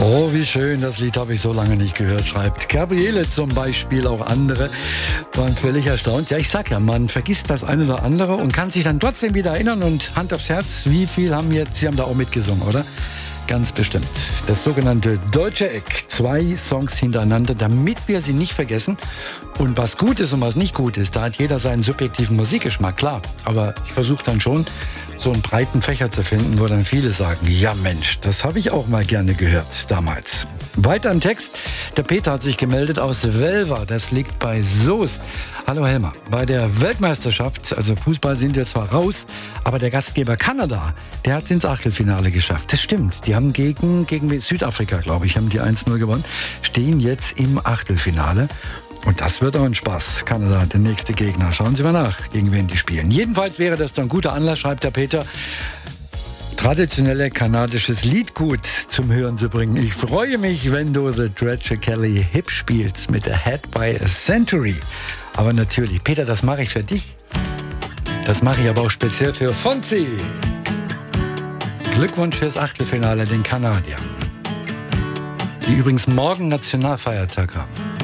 Oh, wie schön, das Lied habe ich so lange nicht gehört, schreibt Gabriele zum Beispiel. Auch andere waren völlig erstaunt. Ja, ich sag ja, man vergisst das eine oder andere und kann sich dann trotzdem wieder erinnern. Und Hand aufs Herz, wie viel haben jetzt, Sie haben da auch mitgesungen, oder? Ganz bestimmt. Das sogenannte Deutsche Eck. 2 Songs hintereinander, damit wir sie nicht vergessen. Und was gut ist und was nicht gut ist, da hat jeder seinen subjektiven Musikgeschmack, klar. Aber ich versuche dann schon, so einen breiten Fächer zu finden, wo dann viele sagen, ja Mensch, das habe ich auch mal gerne gehört damals. Weiter im Text. Der Peter hat sich gemeldet aus Welver. Das liegt bei Soest. Hallo Helmer. Bei der Weltmeisterschaft, also Fußball sind wir zwar raus, aber der Gastgeber Kanada, der hat es ins Achtelfinale geschafft. Das stimmt. Die haben gegen Südafrika, glaube ich, haben die 1-0 gewonnen, stehen jetzt im Achtelfinale. Und das wird auch ein Spaß. Kanada, der nächste Gegner. Schauen Sie mal nach, gegen wen die spielen. Jedenfalls wäre das dann ein guter Anlass, schreibt der Peter, traditionelle kanadisches Liedgut zum Hören zu bringen. Ich freue mich, wenn du The Dredge Kelly Hip spielst mit Ahead by a Century. Aber natürlich, Peter, das mache ich für dich. Das mache ich aber auch speziell für Fonzi. Glückwunsch fürs Achtelfinale den Kanadiern, die übrigens morgen Nationalfeiertag haben.